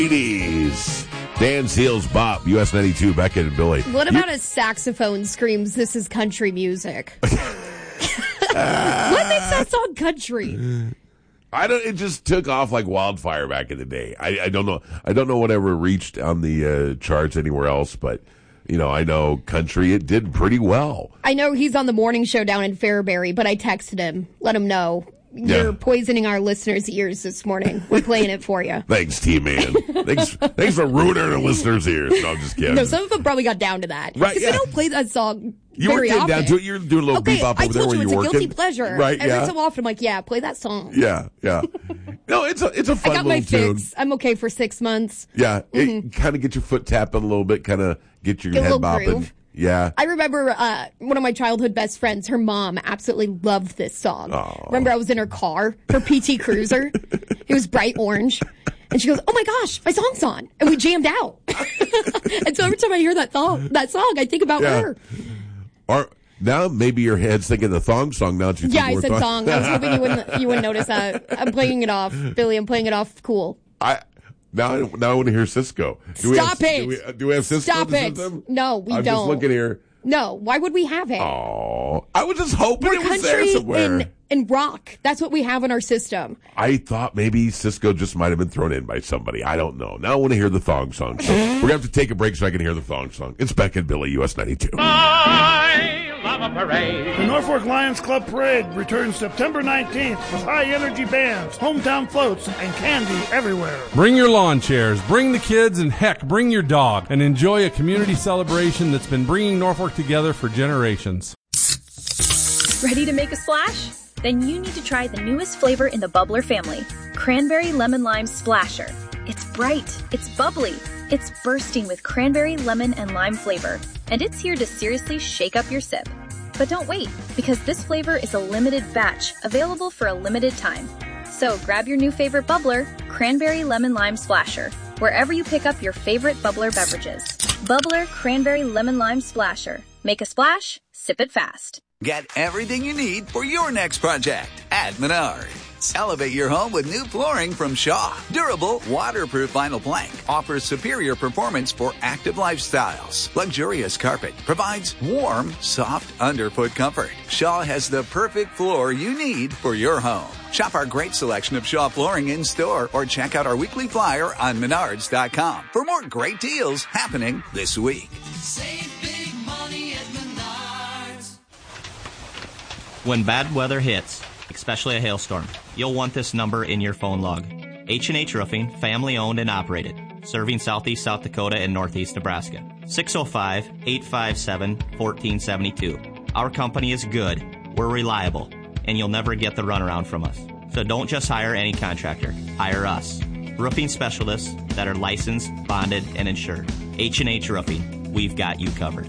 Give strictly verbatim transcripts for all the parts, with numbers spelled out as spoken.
eighties. Dan Seals, Bop, U S ninety-two, Beckett and Billy. What about you... a saxophone screams, "This is country music"? What makes that song country? I don't. It just took off like wildfire back in the day. I, I don't know. I don't know what ever reached on the uh, charts anywhere else, but you know, I know country. It did pretty well. I know he's on the morning show down in Fairbury, but I texted him, let him know. You're yeah. poisoning our listeners' ears this morning. We're playing it for you. Thanks, T-Man. thanks, thanks for ruining our listeners' ears. No, I'm just kidding. No, some of them probably got down to that. Right? Because yeah. they don't play that song you very were getting often. down to it. You're doing a little okay, bebop over there where you you're working. I told you it's a guilty pleasure. Right? Every Yeah. so often, I'm like, yeah, play that song. Yeah, yeah. No, it's a it's a fun I got little my tune. fix. I'm okay for six months. Yeah, mm-hmm. it kind of get your foot tapping a little bit, kind of get your get head a bopping. Groove. Yeah. I remember uh, one of my childhood best friends, her mom absolutely loved this song. Aww. Remember I was in her car, her P T Cruiser. It was bright orange. And she goes, "Oh my gosh, my song's on." And we jammed out. And so every time I hear that song, that song, I think about yeah. her. Or now maybe your head's thinking the thong song now that you Yeah, think I said thong. song. I was hoping you wouldn't, you wouldn't notice that. I'm playing it off, Billy. I'm playing it off cool. I Now, now I want to hear Cisco. Do Stop we have, it. Do we, do we have Cisco? Stop it. System? No, we I'm don't. I'm just looking here. No, why would we have it? Oh, I was just hoping We're it was there country somewhere. and, and rock. That's what we have in our system. I thought maybe Cisco just might have been thrown in by somebody. I don't know. Now I want to hear the thong song. So we're going to have to take a break so I can hear the thong song. It's Beck and Billy, U S ninety-two. I love a parade. The Norfolk Lions Club Parade returns September nineteenth with high-energy bands, hometown floats, and candy everywhere. Bring your lawn chairs, bring the kids, and heck, bring your dog, and enjoy a community celebration that's been bringing Norfolk together for generations. Ready to make a splash? Then you need to try the newest flavor in the Bubbler family, Cranberry Lemon Lime Splasher. It's bright, it's bubbly, it's bursting with cranberry, lemon, and lime flavor, and it's here to seriously shake up your sip. But don't wait, because this flavor is a limited batch, available for a limited time. So grab your new favorite bubbler, Cranberry Lemon Lime Splasher, wherever you pick up your favorite bubbler beverages. Bubbler Cranberry Lemon Lime Splasher. Make a splash, sip it fast. Get everything you need for your next project at Menards. Elevate your home with new flooring from Shaw. Durable, waterproof vinyl plank offers superior performance for active lifestyles. Luxurious carpet provides warm, soft underfoot comfort. Shaw has the perfect floor you need for your home. Shop our great selection of Shaw flooring in store or check out our weekly flyer on menards dot com for more great deals happening this week. Save big money at Menards. When bad weather hits, especially a hailstorm, you'll want this number in your phone log. H and H Roofing, family owned and operated, serving southeast South Dakota and northeast Nebraska. six oh five, eight five seven, one four seven two. Our company is good, we're reliable, and you'll never get the runaround from us. So don't just hire any contractor, hire us. Roofing specialists that are licensed, bonded, and insured. H and H Roofing, we've got you covered.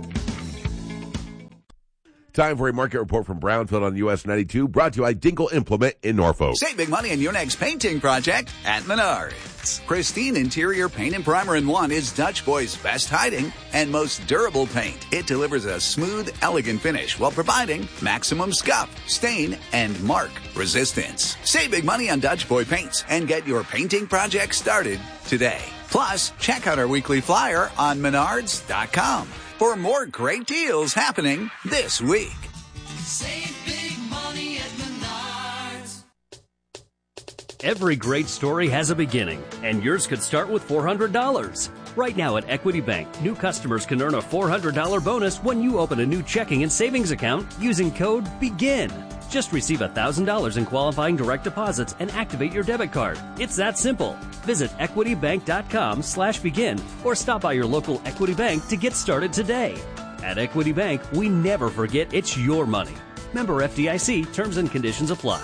Time for a market report from Brownfield on U S ninety-two, brought to you by Dinkle Implement in Norfolk. Save big money on your next painting project at Menards. Pristine interior paint and primer in one is Dutch Boy's best hiding and most durable paint. It delivers a smooth, elegant finish while providing maximum scuff, stain, and mark resistance. Save big money on Dutch Boy paints and get your painting project started today. Plus, check out our weekly flyer on menards dot com for more great deals happening this week. Save big money at Menards. Every great story has a beginning, and yours could start with four hundred dollars. Right now at Equity Bank, new customers can earn a four hundred dollars bonus when you open a new checking and savings account using code BEGIN. Just receive one thousand dollars in qualifying direct deposits and activate your debit card. It's that simple. Visit equity bank dot com slash begin or stop by your local Equity Bank to get started today. At Equity Bank, we never forget it's your money. Member F D I C, terms and conditions apply.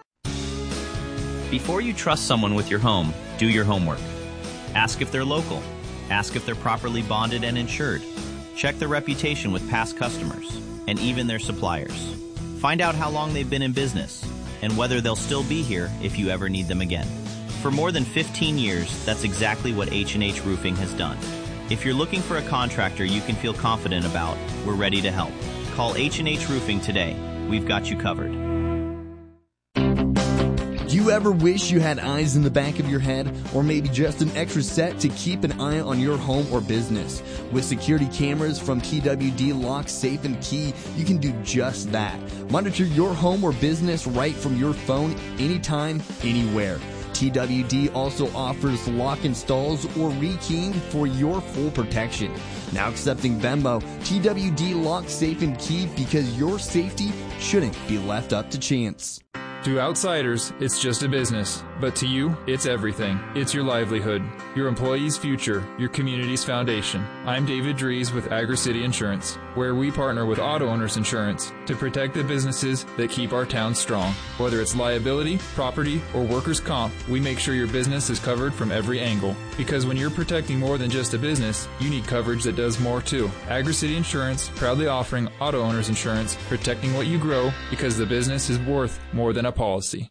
Before you trust someone with your home, do your homework. Ask if they're local. Ask if they're properly bonded and insured. Check their reputation with past customers and even their suppliers. Find out how long they've been in business and whether they'll still be here if you ever need them again. For more than fifteen years, that's exactly what H and H Roofing has done. If you're looking for a contractor you can feel confident about, we're ready to help. Call H and H Roofing today. We've got you covered. you ever wish you had eyes in the back of your head, or maybe just an extra set to keep an eye on your home or business? With security cameras from T W D Lock, Safe and Key, you can do just that. Monitor your home or business right from your phone, anytime, anywhere. T W D also offers lock installs or rekeying for your full protection. Now accepting Venmo, T W D Lock, Safe and Key, because your safety shouldn't be left up to chance. To outsiders, it's just a business, but to you, it's everything. It's your livelihood, your employees' future, your community's foundation. I'm David Dries with AgriCity Insurance, where we partner with Auto Owners Insurance to protect the businesses that keep our town strong. Whether it's liability, property, or workers' comp, we make sure your business is covered from every angle. Because when you're protecting more than just a business, you need coverage that does more too. AgriCity Insurance, proudly offering Auto Owners Insurance, protecting what you grow because the business is worth more than a policy.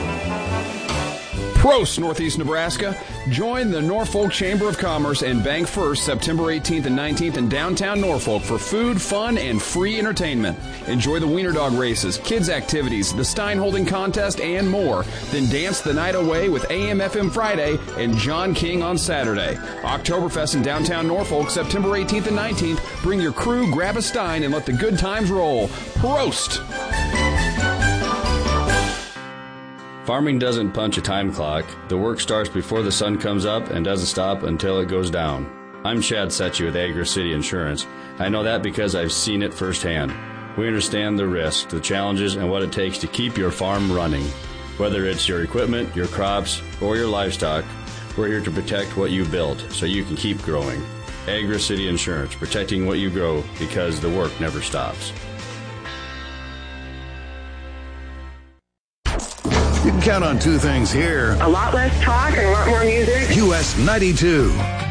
Prost, Northeast Nebraska. Join the Norfolk Chamber of Commerce and Bank First September eighteenth and nineteenth in downtown Norfolk for food, fun, and free entertainment. Enjoy the Wiener Dog races, kids activities, the Stein Holding Contest, and more. Then dance the night away with A M F M Friday and John King on Saturday. Oktoberfest in downtown Norfolk September eighteenth and nineteenth. Bring your crew, grab a Stein, and let the good times roll. Prost! Farming doesn't punch a time clock. The work starts before the sun comes up and doesn't stop until it goes down. I'm Chad Setchy with AgriCity Insurance. I know that because I've seen it firsthand. We understand the risks, the challenges, and what it takes to keep your farm running. Whether it's your equipment, your crops, or your livestock, we're here to protect what you built so you can keep growing. AgriCity Insurance, protecting what you grow because the work never stops. You can count on two things here. A lot less talk and a lot more music. U S ninety-two.